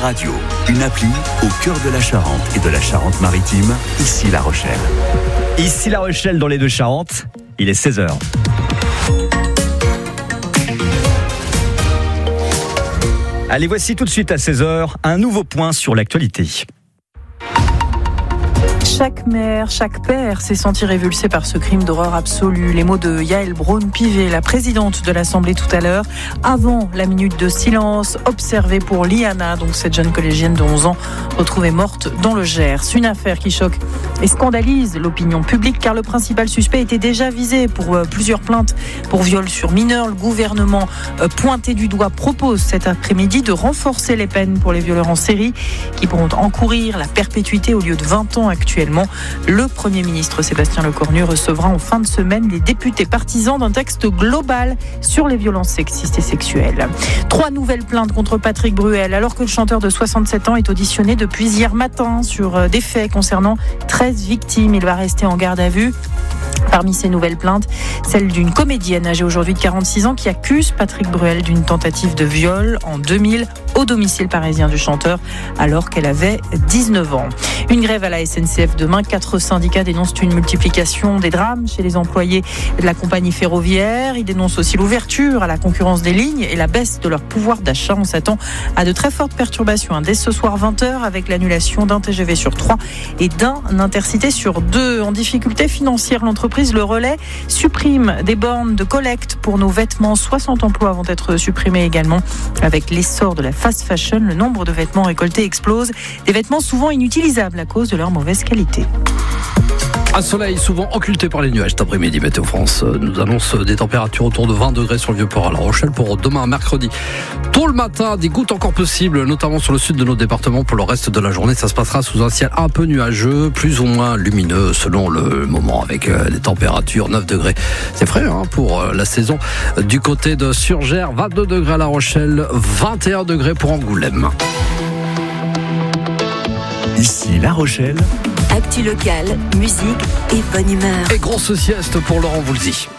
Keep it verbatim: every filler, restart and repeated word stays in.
Radio, une appli au cœur de la Charente et de la Charente-Maritime, ici La Rochelle. Ici La Rochelle dans les deux Charentes, il est seize heures. Allez, voici tout de suite à seize heures un nouveau point sur l'actualité. Chaque mère, chaque père s'est senti révulsé par ce crime d'horreur absolu. Les mots de Yaël Braun-Pivet, la présidente de l'Assemblée tout à l'heure, avant la minute de silence observée pour Liana, donc cette jeune collégienne de onze ans, retrouvée morte dans le Gers. Une affaire qui choque et scandalise l'opinion publique car le principal suspect était déjà visé pour euh, plusieurs plaintes pour viol sur mineurs. Le gouvernement euh, pointé du doigt propose cet après-midi de renforcer les peines pour les violeurs en série qui pourront encourir la perpétuité au lieu de vingt ans actuellement. Le Premier ministre Sébastien Lecornu recevra en fin de semaine les députés partisans d'un texte global sur les violences sexistes et sexuelles. Trois nouvelles plaintes contre Patrick Bruel alors que le chanteur de soixante-sept ans est auditionné depuis hier matin sur des faits concernant treize victimes. Il va rester en garde à vue. Parmi ces nouvelles plaintes, celle d'une comédienne âgée aujourd'hui de quarante-six ans qui accuse Patrick Bruel d'une tentative de viol en deux mille au domicile parisien du chanteur alors qu'elle avait dix-neuf ans. Une grève à la S N C F demain. Quatre syndicats dénoncent une multiplication des drames chez les employés de la compagnie ferroviaire. Ils dénoncent aussi l'ouverture à la concurrence des lignes et la baisse de leur pouvoir d'achat. On s'attend à de très fortes perturbations dès ce soir vingt heures avec l'annulation d'un T G V sur trois et d'un Intercité sur deux. En difficulté financière, l'entreprise Le Relais supprime des bornes de collecte pour nos vêtements. soixante emplois vont être supprimés également. Avec l'essor de la fast fashion, le nombre de vêtements récoltés explose. Des vêtements souvent inutilisables à cause de leur mauvaise qualité. Un soleil souvent occulté par les nuages cet après-midi. Météo France nous annonce des températures autour de vingt degrés sur le Vieux-Port à La Rochelle pour demain mercredi. Tôt le matin, des gouttes encore possibles, notamment sur le sud de nos départements. Pour le reste de la journée, ça se passera sous un ciel un peu nuageux, plus ou moins lumineux selon le moment, avec des températures neuf degrés. C'est frais hein, pour la saison. Du côté de Surgères, vingt-deux degrés à La Rochelle, vingt et un degrés pour Angoulême. Ici La Rochelle. Actu locale, musique et bonne humeur. Et grosse sieste pour Laurent Voulzy.